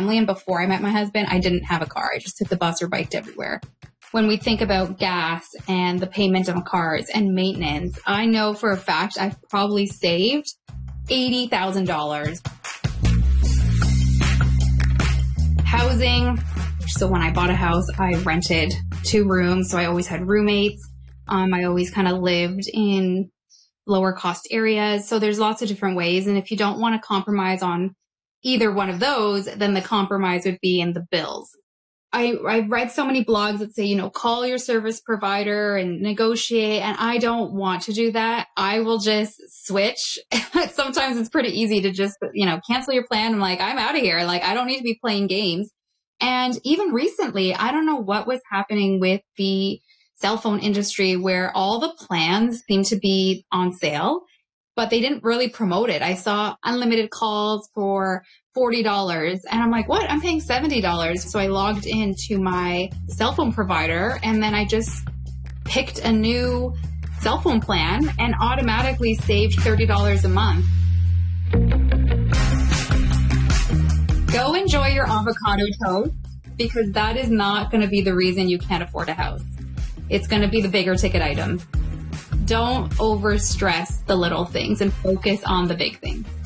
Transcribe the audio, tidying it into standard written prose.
family. And before I met my husband, I didn't have a car. I just took the bus or biked everywhere. When we think about gas and the payment on cars and maintenance, I know for a fact I've probably saved $80,000. Housing. So when I bought a house, I rented 2 rooms. So I always had roommates. I always kind of lived in lower cost areas. So there's lots of different ways. And if you don't want to compromise on either one of those, then the compromise would be in the bills. I read so many blogs that say, call your service provider and negotiate. And I don't want to do that. I will just switch. Sometimes it's pretty easy to just, cancel your plan. I'm like, I'm out of here. Like, I don't need to be playing games. And even recently, I don't know what was happening with the cell phone industry where all the plans seem to be on sale, but they didn't really promote it. I saw unlimited calls for $40 and I'm like, what? I'm paying $70. So I logged into my cell phone provider and then I just picked a new cell phone plan and automatically saved $30 a month. Go enjoy your avocado toast because that is not going to be the reason you can't afford a house. It's going to be the bigger ticket items. Don't overstress the little things and focus on the big things.